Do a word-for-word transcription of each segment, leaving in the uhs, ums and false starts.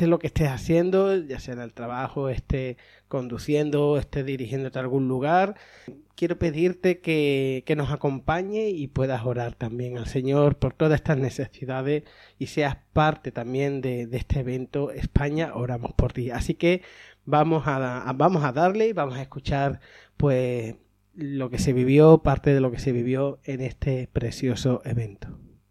estés lo que estés haciendo, ya sea en el trabajo, estés conduciendo, estés dirigiéndote a algún lugar, quiero pedirte que, que nos acompañe y puedas orar también al Señor por todas estas necesidades y seas parte también de, de este evento España Oramos por Ti. Así que vamos a, a, vamos a darle y vamos a escuchar pues lo que se vivió, parte de lo que se vivió en este precioso evento.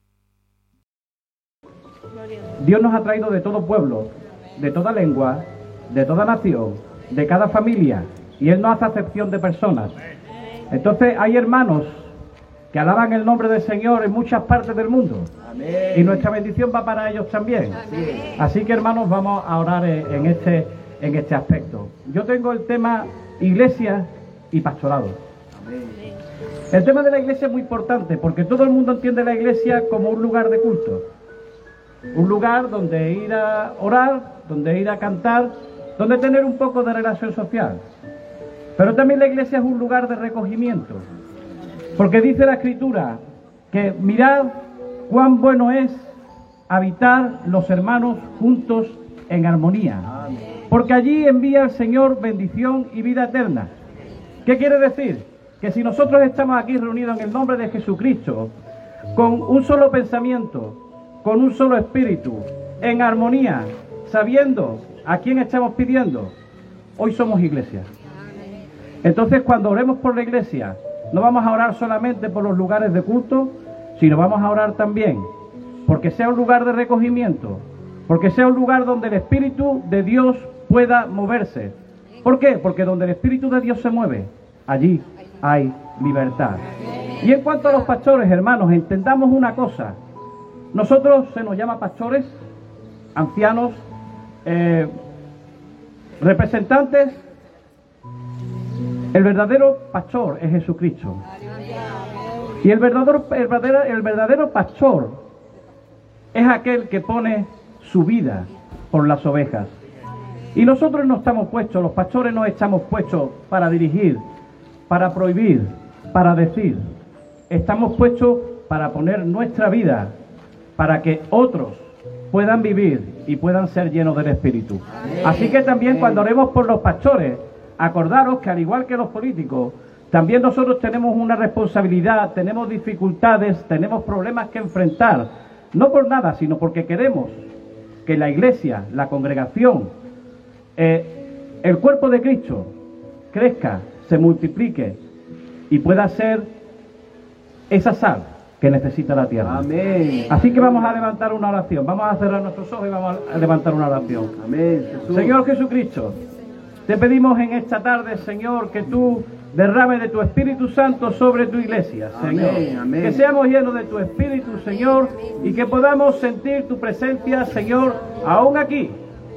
Dios nos ha traído de todo pueblo, de toda lengua, de toda nación, de cada familia, y Él no hace acepción de personas. Entonces hay hermanos que alaban el nombre del Señor en muchas partes del mundo. Amén. Y nuestra bendición va para ellos también. Amén. Así que, hermanos, vamos a orar en este, en este aspecto. Yo tengo el tema iglesia y pastorado. Amén. El tema de la iglesia es muy importante porque todo el mundo entiende la iglesia como un lugar de culto. Un lugar donde ir a orar, donde ir a cantar, donde tener un poco de relación social. Pero también la iglesia es un lugar de recogimiento. Porque dice la Escritura que mirad cuán bueno es habitar los hermanos juntos en armonía. Porque allí envía el Señor bendición y vida eterna. ¿Qué quiere decir? Que si nosotros estamos aquí reunidos en el nombre de Jesucristo, con un solo pensamiento, con un solo espíritu, en armonía, sabiendo a quién estamos pidiendo, hoy somos iglesia. Entonces, cuando oremos por la iglesia, no vamos a orar solamente por los lugares de culto, sino vamos a orar también porque sea un lugar de recogimiento, porque sea un lugar donde el Espíritu de Dios pueda moverse. ¿Por qué? Porque donde el Espíritu de Dios se mueve, allí hay libertad. Y en cuanto a los pastores, hermanos, entendamos una cosa. Nosotros se nos llama pastores, ancianos, eh, representantes. El verdadero pastor es Jesucristo. Y el verdadero, el verdadero, el verdadero pastor es aquel que pone su vida por las ovejas. Y nosotros no estamos puestos, los pastores no estamos puestos para dirigir, para prohibir, para decir. Estamos puestos para poner nuestra vida para que otros puedan vivir y puedan ser llenos del Espíritu. Así que también cuando oremos por los pastores, acordaros que al igual que los políticos, también nosotros tenemos una responsabilidad, tenemos dificultades, tenemos problemas que enfrentar, no por nada, sino porque queremos que la iglesia, la congregación, eh, el cuerpo de Cristo crezca, se multiplique y pueda ser esa sal que necesita la tierra. Amén. Así que vamos a levantar una oración. Vamos a cerrar nuestros ojos y vamos a levantar una oración. Amén. Jesús. Señor Jesucristo, te pedimos en esta tarde, Señor, que tú derrames de tu Espíritu Santo sobre tu iglesia, Señor. Amén, amén. Que seamos llenos de tu Espíritu, Señor, y que podamos sentir tu presencia, Señor, aún aquí.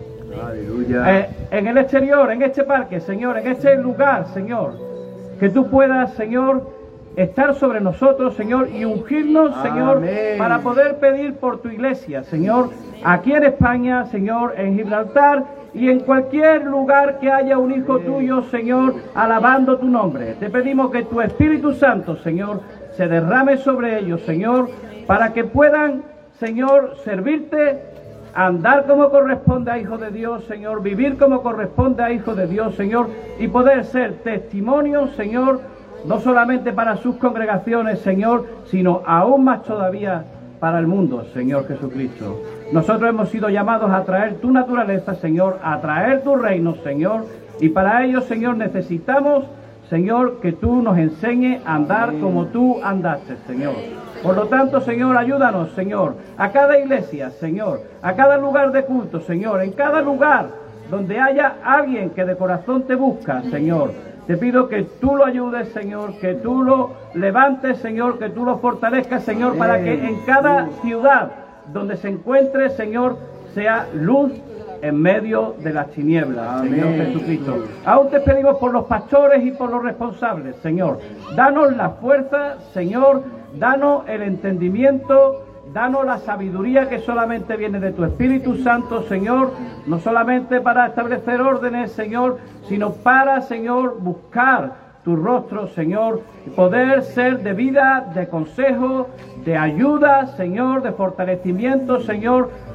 Aleluya. Eh, en el exterior, en este parque, Señor, en este lugar, Señor. Que tú puedas, Señor, estar sobre nosotros, Señor, y ungirnos, Señor, amén, para poder pedir por tu iglesia, Señor, aquí en España, Señor, en Gibraltar y en cualquier lugar que haya un hijo tuyo, Señor, alabando tu nombre. Te pedimos que tu Espíritu Santo, Señor, se derrame sobre ellos, Señor, para que puedan, Señor, servirte, andar como corresponde a hijo de Dios, Señor, vivir como corresponde a hijo de Dios, Señor, y poder ser testimonio, Señor, no solamente para sus congregaciones, Señor, sino aún más todavía para el mundo, Señor Jesucristo. Nosotros hemos sido llamados a traer tu naturaleza, Señor, a traer tu reino, Señor, y para ello, Señor, necesitamos, Señor, que tú nos enseñes a andar como tú andaste, Señor. Por lo tanto, Señor, ayúdanos, Señor, a cada iglesia, Señor, a cada lugar de culto, Señor, en cada lugar donde haya alguien que de corazón te busca, Señor. Te pido que tú lo ayudes, Señor, que tú lo levantes, Señor, que tú lo fortalezcas, Señor, para que en cada ciudad donde se encuentre, Señor, sea luz en medio de las tinieblas, Señor Jesucristo. Aún te pedimos por los pastores y por los responsables, Señor. Danos la fuerza, Señor, danos el entendimiento, danos la sabiduría que solamente viene de tu Espíritu Santo, Señor, no solamente para establecer órdenes, Señor, sino para, Señor, buscar tu rostro, Señor, y poder ser de vida, de consejo, de ayuda, Señor, de fortalecimiento, Señor,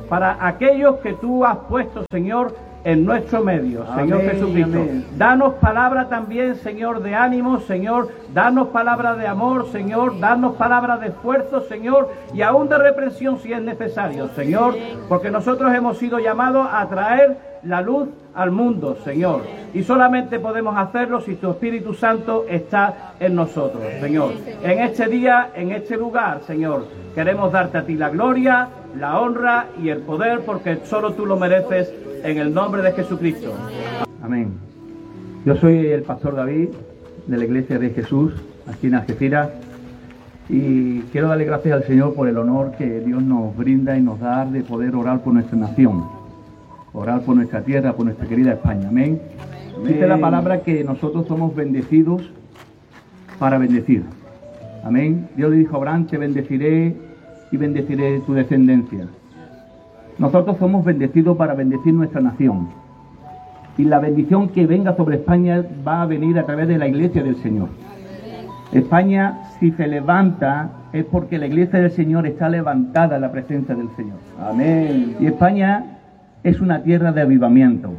para aquellos que tú has puesto, Señor, en nuestro medio, Señor Amén, Jesucristo. amén. Danos palabra también, Señor, de ánimo, Señor. Danos palabra de amor, Señor. Danos palabra de esfuerzo, Señor. Y aún de reprensión si es necesario, Señor. Porque nosotros hemos sido llamados a traer la luz al mundo, Señor. Y solamente podemos hacerlo si tu Espíritu Santo está en nosotros, Señor. En este día, en este lugar, Señor, queremos darte a ti la gloria, la honra y el poder, porque solo tú lo mereces, en el nombre de Jesucristo. Amén. Yo soy el pastor David, de la Iglesia de Jesús, aquí en Algeciras, y quiero darle gracias al Señor por el honor que Dios nos brinda y nos da de poder orar por nuestra nación, orar por nuestra tierra, por nuestra querida España. Amén. Amén. Dice la palabra que nosotros somos bendecidos para bendecir. Amén. Dios le dijo a Abraham: te bendeciré y bendeciré tu descendencia. Nosotros somos bendecidos para bendecir nuestra nación. Y la bendición que venga sobre España va a venir a través de la Iglesia del Señor. España, si se levanta, es porque la Iglesia del Señor está levantada en la presencia del Señor. Amén. Y España es una tierra de avivamiento.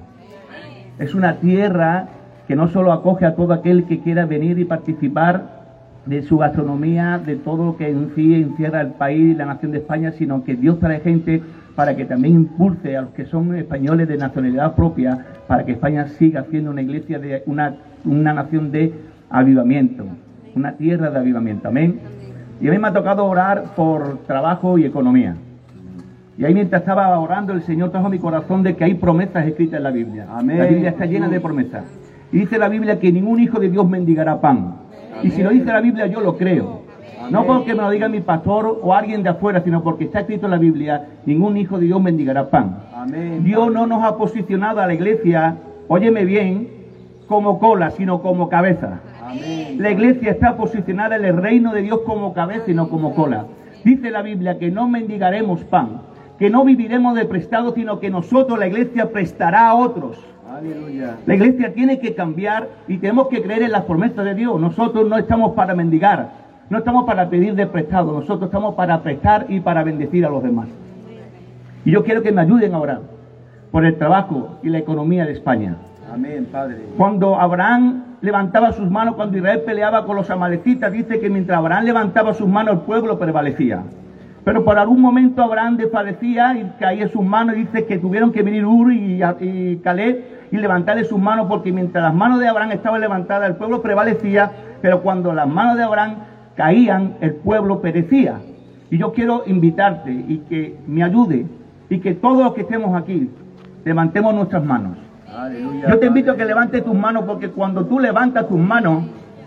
Es una tierra que no solo acoge a todo aquel que quiera venir y participar de su gastronomía, de todo lo que en sí encierra el país y la nación de España, sino que Dios trae gente para que también impulse a los que son españoles de nacionalidad propia, para que España siga siendo una iglesia de una, una nación de avivamiento, una tierra de avivamiento. Amén. Y a mí me ha tocado orar por trabajo y economía. Y ahí mientras estaba orando, el Señor trajo a mi corazón de que hay promesas escritas en la Biblia. Amén. La Biblia está llena de promesas. Y dice la Biblia que ningún hijo de Dios mendigará pan. Amén. Y si lo dice la Biblia, yo lo creo. Amén. No porque me lo diga mi pastor o alguien de afuera, sino porque está escrito en la Biblia: ningún hijo de Dios mendigará pan. Amén. Dios no nos ha posicionado a la iglesia, óyeme bien, como cola, sino como cabeza. Amén. La iglesia está posicionada en el reino de Dios como cabeza y no como cola. Dice la Biblia que no mendigaremos pan, que no viviremos de prestado, sino que nosotros, la iglesia, prestará a otros. Aleluya. La iglesia tiene que cambiar y tenemos que creer en las promesas de Dios. Nosotros no estamos para mendigar, no estamos para pedir de prestado, nosotros estamos para prestar y para bendecir a los demás. Y yo quiero que me ayuden a orar por el trabajo y la economía de España. Amén, Padre. Cuando Abraham levantaba sus manos, cuando Israel peleaba con los amalecitas, dice que mientras Abraham levantaba sus manos, el pueblo prevalecía. Pero por algún momento Abraham desfallecía y caía en sus manos, y dice que tuvieron que venir Ur y, y Caleb y levantarle sus manos, porque mientras las manos de Abraham estaban levantadas, el pueblo prevalecía, pero cuando las manos de Abraham caían, el pueblo perecía. Y yo quiero invitarte y que me ayude, y que todos los que estemos aquí levantemos nuestras manos. Aleluya. Yo te invito a que levantes tus manos, porque cuando tú levantas tus manos,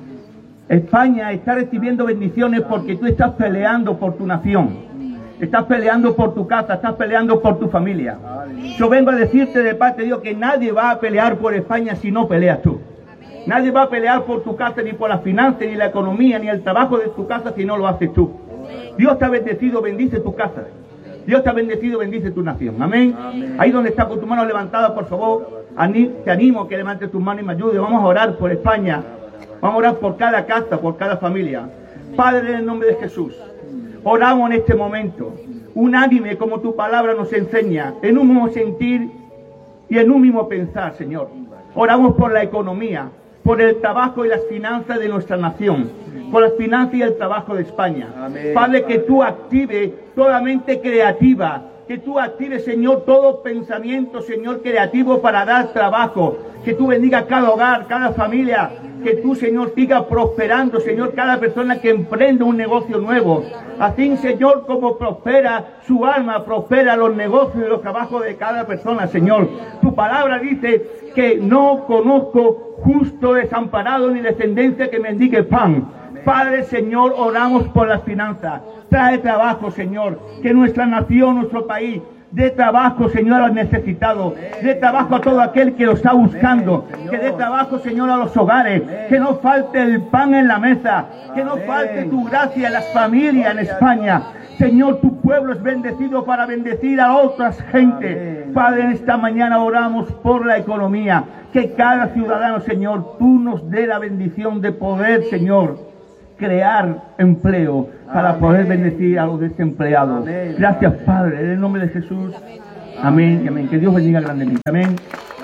España está recibiendo bendiciones, porque tú estás peleando por tu nación, estás peleando por tu casa, estás peleando por tu familia. Yo vengo a decirte de parte de Dios que nadie va a pelear por España si no peleas tú. Nadie va a pelear por tu casa, ni por las finanzas, ni la economía, ni el trabajo de tu casa si no lo haces tú. Dios te ha bendecido, bendice tu casa. Dios te ha bendecido, bendice tu nación. Amén. Amén. Ahí donde está con tu mano levantada, por favor, te animo a que levantes tus manos y me ayude. Vamos a orar por España. Vamos a orar por cada casa, por cada familia. Padre, en el nombre de Jesús, oramos en este momento, unánime como tu palabra nos enseña, en un mismo sentir y en un mismo pensar, Señor. Oramos por la economía, por el trabajo y las finanzas de nuestra nación, por las finanzas y el trabajo de España. Amén. Padre, que tú actives toda mente creativa, que tú actives, Señor, todo pensamiento, Señor, creativo para dar trabajo, que tú bendiga cada hogar, cada familia, que tú, Señor, siga prosperando, Señor, cada persona que emprende un negocio nuevo. Así, Señor, como prospera su alma, prospera los negocios y los trabajos de cada persona, Señor. Tu palabra dice que no conozco justo desamparado ni descendencia que mendigue pan. Padre, Señor, oramos por las finanzas. Trae trabajo, Señor, que nuestra nación, nuestro país, dé trabajo, Señor, al necesitado. Dé trabajo a todo aquel que lo está buscando. Que dé trabajo, Señor, a los hogares. Que no falte el pan en la mesa. Que no falte tu gracia en las familias en España. Señor, tu pueblo es bendecido para bendecir a otras gentes. Padre, en esta mañana oramos por la economía. Que cada ciudadano, Señor, tú nos dé la bendición de poder, Señor, crear empleo para Amén. poder bendecir a los desempleados. Amén. Gracias, Padre, en el nombre de Jesús. Amén y amén. Que Dios bendiga grandemente. Amén.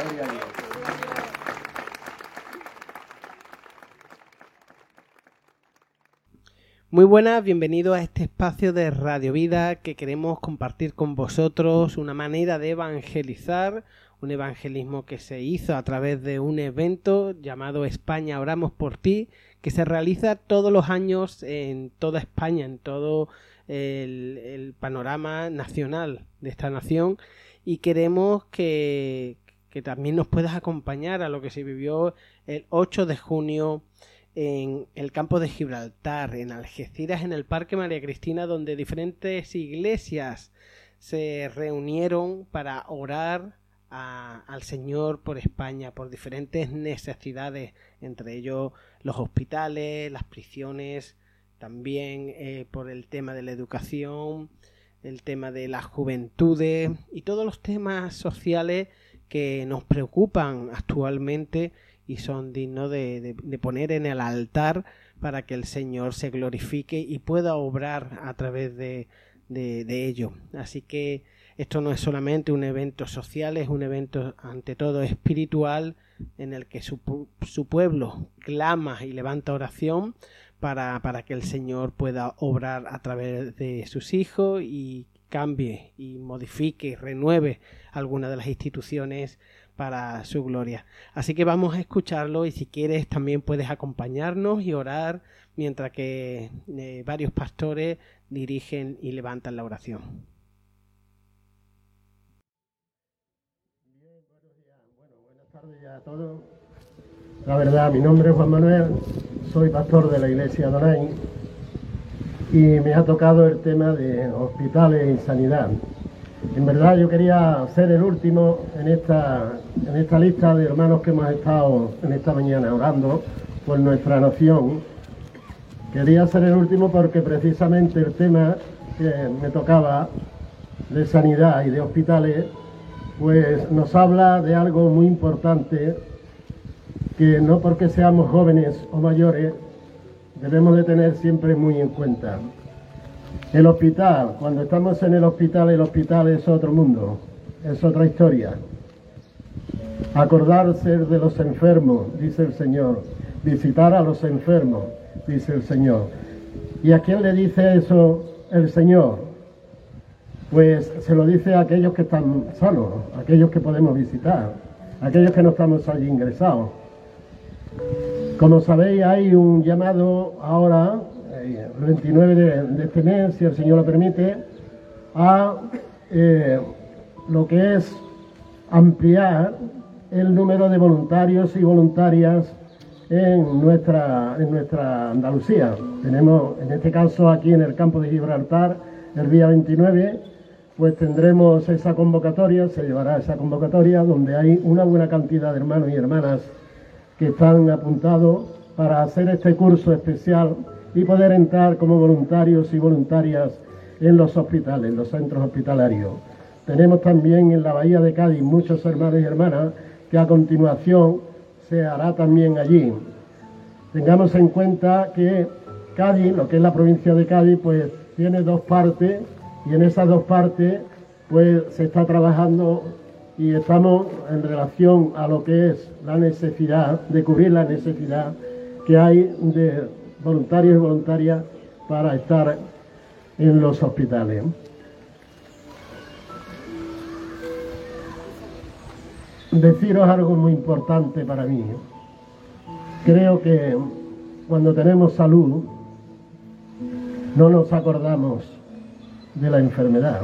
Muy buenas, bienvenidos a este espacio de Radio Vida que queremos compartir con vosotros una manera de evangelizar, un evangelismo que se hizo a través de un evento llamado España Oramos por Ti, que se realiza todos los años en toda España, en todo el, el panorama nacional de esta nación, y queremos que, que también nos puedas acompañar a lo que se vivió el ocho de junio en el campo de Gibraltar, en Algeciras, en el Parque María Cristina, donde diferentes iglesias se reunieron para orar a, al Señor por España, por diferentes necesidades, entre ellos los hospitales, las prisiones, también eh, por el tema de la educación, el tema de las juventudes y todos los temas sociales que nos preocupan actualmente y son dignos de, de, de poner en el altar para que el Señor se glorifique y pueda obrar a través de, de, de ello. Así que esto no es solamente un evento social, es un evento ante todo espiritual en el que su, su pueblo clama y levanta oración para, para que el Señor pueda obrar a través de sus hijos y cambie y modifique y renueve alguna de las instituciones para su gloria. Así que vamos a escucharlo y si quieres también puedes acompañarnos y orar mientras que eh, varios pastores dirigen y levantan la oración. Bien, buenos días. Bueno, buenas tardes ya a todos. La verdad, mi nombre es Juan Manuel, soy pastor de la iglesia Donay y me ha tocado el tema de hospitales y sanidad. En verdad yo quería ser el último en esta, en esta lista de hermanos que hemos estado en esta mañana orando por nuestra nación. Quería ser el último porque precisamente el tema que me tocaba de sanidad y de hospitales pues nos habla de algo muy importante que no porque seamos jóvenes o mayores debemos de tener siempre muy en cuenta. El hospital, cuando estamos en el hospital, el hospital es otro mundo, es otra historia. Acordarse de los enfermos, dice el Señor, visitar a los enfermos, dice el Señor. ¿Y a quién le dice eso el Señor? Pues se lo dice a aquellos que están sanos, a aquellos que podemos visitar, a aquellos que no estamos allí ingresados. Como sabéis, hay un llamado ahora, el veintinueve de, de este mes, si el Señor lo permite, a eh, lo que es ampliar el número de voluntarios y voluntarias en nuestra, en nuestra Andalucía. Tenemos, en este caso, aquí en el campo de Gibraltar, el día veintinueve, pues tendremos esa convocatoria, se llevará esa convocatoria, donde hay una buena cantidad de hermanos y hermanas que están apuntados para hacer este curso especial y poder entrar como voluntarios y voluntarias en los hospitales, en los centros hospitalarios. Tenemos también en la Bahía de Cádiz muchos hermanos y hermanas que a continuación se hará también allí. Tengamos en cuenta que Cádiz, lo que es la provincia de Cádiz, pues tiene dos partes y en esas dos partes pues se está trabajando y estamos en relación a lo que es la necesidad de cubrir la necesidad que hay de voluntarios y voluntarias para estar en los hospitales. Deciros algo muy importante para mí. Creo que cuando tenemos salud no nos acordamos de la enfermedad.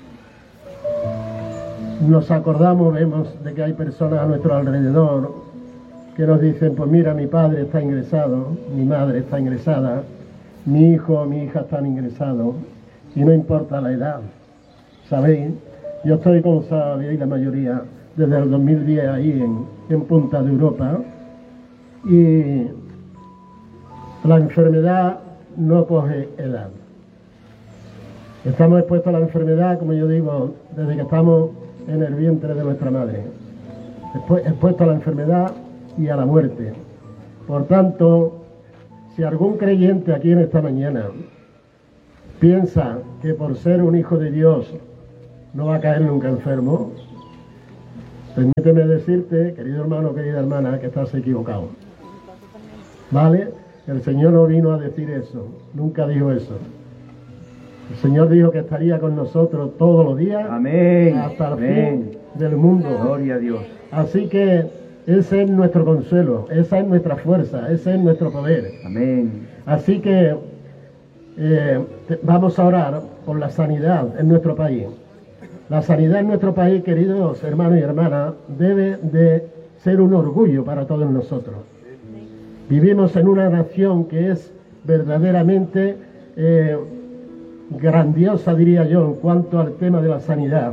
Nos acordamos, vemos de que hay personas a nuestro alrededor que nos dicen, pues mira, mi padre está ingresado, mi madre está ingresada, mi hijo o mi hija están ingresados, y no importa la edad. ¿Sabéis? Yo estoy, como sabéis la mayoría, desde el dos mil diez ahí en, en Punta de Europa, y la enfermedad no coge edad. Estamos expuestos a la enfermedad, como yo digo, desde que estamos en el vientre de nuestra madre, expuestos a la enfermedad y a la muerte. Por tanto, si algún creyente aquí en esta mañana piensa que por ser un hijo de Dios no va a caer nunca enfermo, permíteme decirte, querido hermano, querida hermana, que estás equivocado. ¿Vale? El Señor no vino a decir eso, nunca dijo eso. El Señor dijo que estaría con nosotros todos los días, amén, hasta el amén. fin del mundo. Gloria a Dios. Así que ese es nuestro consuelo, esa es nuestra fuerza, ese es nuestro poder. Amén. Así que eh, te, vamos a orar por la sanidad en nuestro país. La sanidad en nuestro país, queridos hermanos y hermanas, debe de ser un orgullo para todos nosotros. Vivimos en una nación que es verdaderamente eh, grandiosa, diría yo, en cuanto al tema de la sanidad,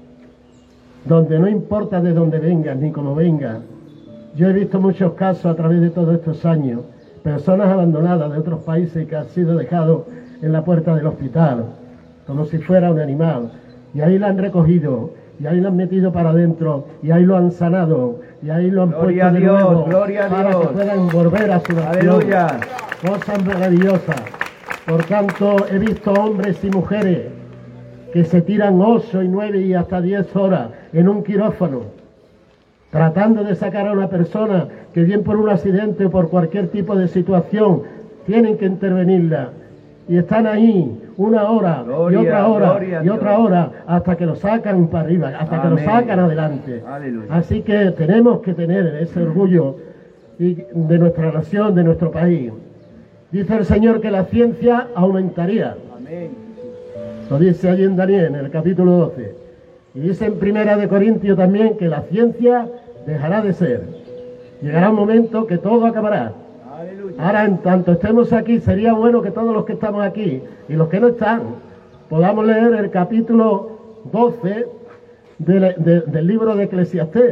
donde no importa de dónde vengas ni cómo vengas. Yo he visto muchos casos a través de todos estos años, personas abandonadas de otros países que han sido dejados en la puerta del hospital, como si fuera un animal, y ahí la han recogido, y ahí lo han metido para adentro, y ahí lo han sanado, y ahí lo han gloria puesto de Dios, nuevo, gloria para Dios. que puedan volver a su nación. Aleluya. Cosas maravillosas. Por tanto, he visto hombres y mujeres que se tiran ocho y nueve y hasta diez horas en un quirófano, tratando de sacar a una persona que bien por un accidente o por cualquier tipo de situación tienen que intervenirla. Y están ahí una hora gloria, y otra hora gloria y otra hora hasta que lo sacan para arriba, hasta amén. Que lo sacan adelante. Aleluya. Así que tenemos que tener ese orgullo de nuestra nación, de nuestro país. Dice el Señor que la ciencia aumentaría. Amén. Lo dice allí en Daniel, en el capítulo doce. Y dice en Primera de Corintios también que la ciencia dejará de ser. Llegará un momento que todo acabará. Aleluya. Ahora, en tanto estemos aquí, sería bueno que todos los que estamos aquí y los que no están, podamos leer el capítulo doce de, de, del libro de Eclesiastés.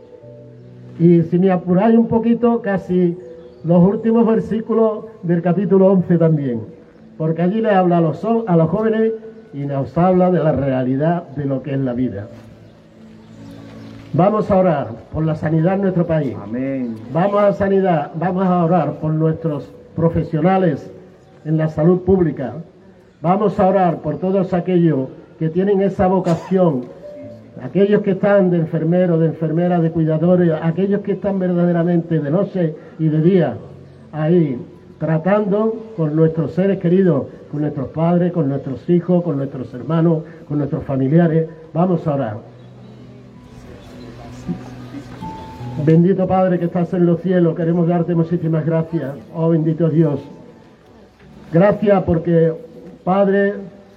Y si me apuráis un poquito, casi los últimos versículos del capítulo once también. Porque allí le habla a los, a los jóvenes y nos habla de la realidad de lo que es la vida. Vamos a orar por la sanidad en nuestro país. Amén. Vamos a sanidad, vamos a orar por nuestros profesionales en la salud pública. Vamos a orar por todos aquellos que tienen esa vocación, aquellos que están de enfermeros, de enfermeras, de cuidadores, aquellos que están verdaderamente de noche y de día ahí tratando con nuestros seres queridos, con nuestros padres, con nuestros hijos, con nuestros hermanos, con nuestros familiares. Vamos a orar. Bendito Padre que estás en los cielos, queremos darte muchísimas gracias. Oh bendito Dios. Gracias porque, Padre,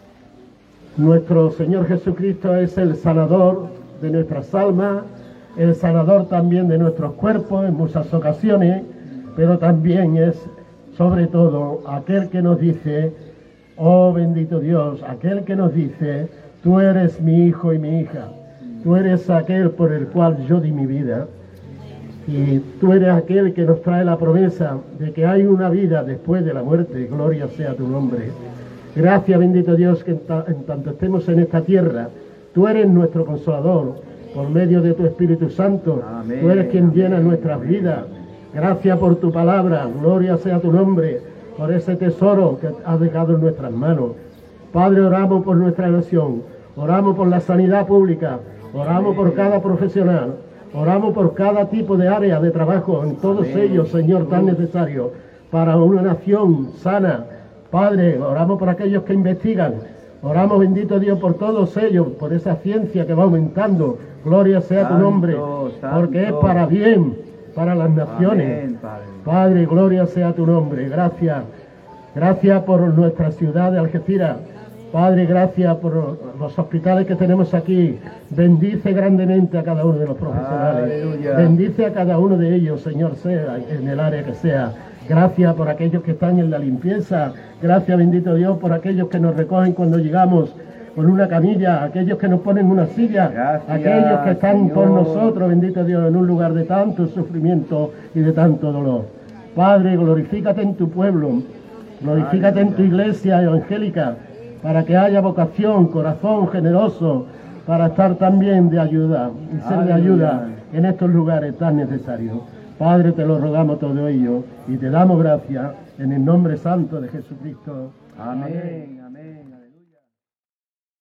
nuestro Señor Jesucristo es el sanador de nuestras almas, el sanador también de nuestros cuerpos en muchas ocasiones, pero también es, sobre todo, aquel que nos dice, oh bendito Dios, aquel que nos dice, tú eres mi hijo y mi hija, tú eres aquel por el cual yo di mi vida. Y tú eres aquel que nos trae la promesa de que hay una vida después de la muerte. Gloria sea tu nombre. Gracias, bendito Dios, que en, ta en tanto estemos en esta tierra, tú eres nuestro consolador por medio de tu Espíritu Santo. Amén. Tú eres quien llena nuestras vidas. Gracias por tu palabra. Gloria sea tu nombre, por ese tesoro que has dejado en nuestras manos. Padre, oramos por nuestra nación. Oramos por la sanidad pública. Oramos por cada profesional. Oramos por cada tipo de área de trabajo, en todos Amén. Ellos, Señor, tan necesario para una nación sana. Padre, oramos por aquellos que investigan. Oramos, bendito Dios, por todos ellos, por esa ciencia que va aumentando. Gloria sea santo, tu nombre, santo. Porque es para bien, para las naciones. Amén, Padre. Padre, gloria sea tu nombre. Gracias. Gracias por nuestra ciudad de Algeciras. Padre, gracias por los hospitales que tenemos aquí. Bendice grandemente a cada uno de los profesionales. Aleluya. Bendice a cada uno de ellos, Señor, sea en el área que sea. Gracias por aquellos que están en la limpieza. Gracias, bendito Dios, por aquellos que nos recogen cuando llegamos con una camilla, aquellos que nos ponen una silla, gracias, aquellos que están Señor. Por nosotros, bendito Dios, en un lugar de tanto sufrimiento y de tanto dolor. Padre, glorifícate en tu pueblo, glorifícate Aleluya. En tu iglesia evangélica, para que haya vocación, corazón generoso, para estar también de ayuda y ser Aleluya. De ayuda en estos lugares tan necesarios. Padre, te lo rogamos todo ello y te damos gracias en el nombre santo de Jesucristo. Amén, amén.